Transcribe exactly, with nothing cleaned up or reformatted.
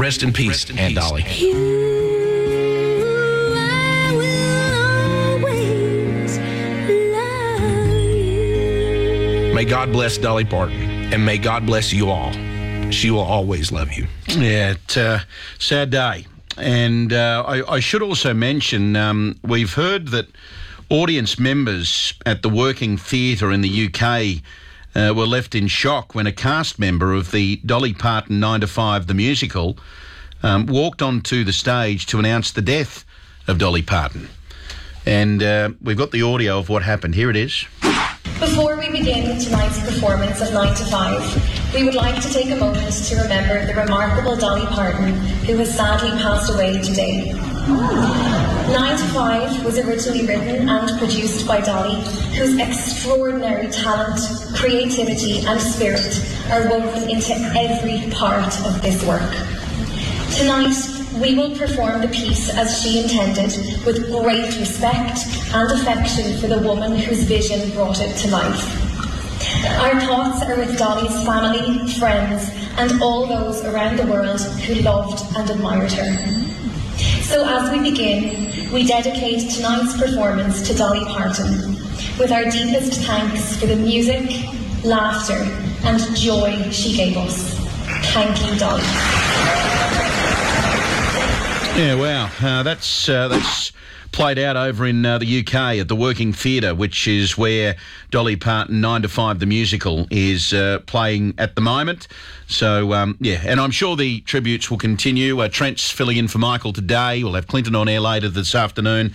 Rest in peace, Rest in Aunt peace, Dolly. Aunt You, I will always love you. May God bless Dolly Parton, and may God bless you all. She will always love you. Yeah, it, uh, sad day. And uh, I, I should also mention, um, we've heard that audience members at the Working Theatre in the U K uh, were left in shock when a cast member of the Dolly Parton nine to five, the musical, um, walked onto the stage to announce the death of Dolly Parton. And uh, we've got the audio of what happened. Here it is. Before we begin tonight's performance of nine to five, we would like to take a moment to remember the remarkable Dolly Parton, who has sadly passed away today. nine to five was originally written and produced by Dolly, whose extraordinary talent, creativity and spirit are woven into every part of this work. Tonight, we will perform the piece as she intended, with great respect and affection for the woman whose vision brought it to life. Our thoughts are with Dolly's family, friends, and all those around the world who loved and admired her. So as we begin, we dedicate tonight's performance to Dolly Parton, with our deepest thanks for the music, laughter, and joy she gave us. Thank you, Dolly. Yeah, wow. Uh, that's uh, that's played out over in uh, the U K at the Working Theatre, which is where Dolly Parton nine to five, the musical, is uh, playing at the moment. So, um, yeah, and I'm sure the tributes will continue. Uh, Trent's filling in for Michael today. We'll have Clinton on air later this afternoon.